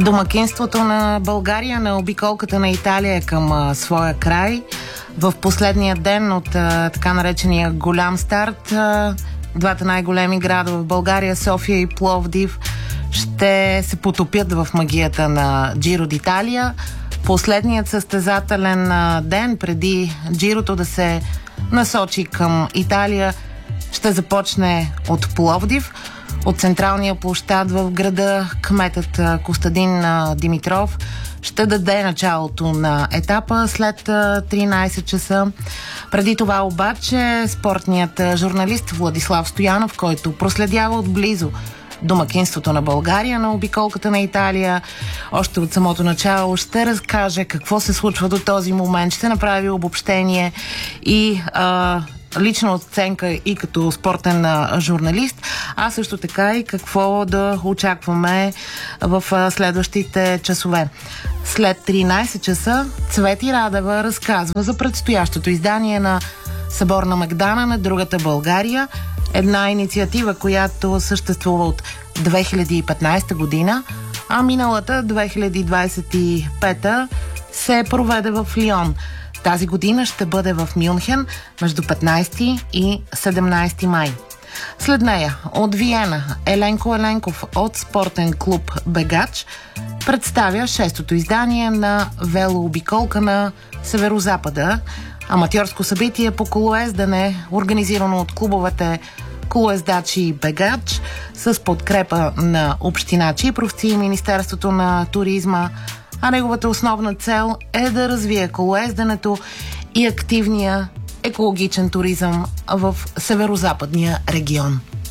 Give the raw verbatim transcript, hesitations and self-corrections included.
Домакинството на България на обиколката на Италия е към а, своя край. В последния ден от а, така наречения голям старт, а, двата най-големи града в България, София и Пловдив, ще се потопят в магията на Джиро д'Италия. Последният състезателен а, ден преди Джирото да се насочи към Италия ще започне от Пловдив. От централния площад в града кметът Костадин Димитров ще даде началото на етапа след тринайсет часа. Преди това обаче спортният журналист Владислав Стоянов, който проследява отблизо домакинството на България на обиколката на Италия, още от самото начало ще разкаже какво се случва до този момент, ще направи обобщение и а, лична оценка и като спортен а, журналист, а също така и какво да очакваме в а, следващите часове. След тринайсет часа Цвети Радева разказва за предстоящото издание на Събор на Мегдана на другата България, една инициатива, която съществува от две хиляди и петнайсета година, а миналата две хиляди двайсет и пета се проведе в Лион. Тази година ще бъде в Мюнхен между петнайсети и седемнайсети май. След нея от Виена Еленко Еленков от спортен клуб Бегач представя шестото издание на велообиколка на Северозапада, аматьорско събитие по колоездене, организирано от клубовете Колоездачи и Бегач с подкрепа на община Чипровци и Министерството на туризма, а неговата основна цел е да развие колоезденето и активния екологичен туризъм в северозападния регион.